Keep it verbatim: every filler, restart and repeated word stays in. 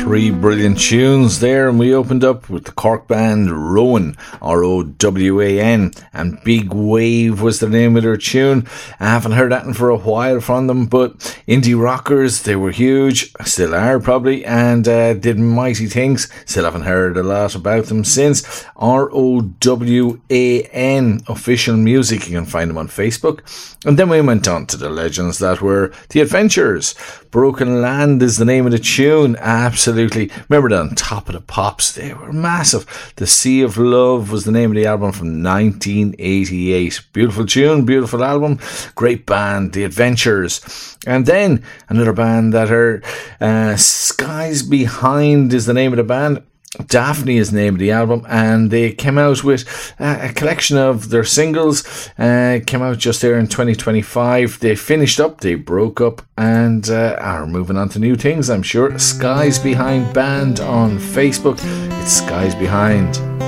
Three brilliant tunes there, and we opened up with the Cork band Rowan, R O W A N, and Big Wave was the name of their tune. I haven't heard that for a while from them, but indie rockers, they were huge, still are probably, and uh, did mighty things. Still haven't heard a lot about them since. R O W A N official music, you can find them on Facebook. And then we went on to the legends that were The Adventures. Broken Land is the name of the tune. Absolutely. Remember that on Top of the Pops. They were massive. The Sea of Love was the name of the album from nineteen eighty-eight. Beautiful tune, beautiful album. Great band, The Adventures. And then another band that are uh, Skies Behind is the name of the band. Daphne is the name of the album, and they came out with uh, a collection of their singles. Uh, came out just there in twenty twenty-five. They finished up, they broke up, and uh, are moving on to new things, I'm sure. Skies Behind Band on Facebook. It's Skies Behind.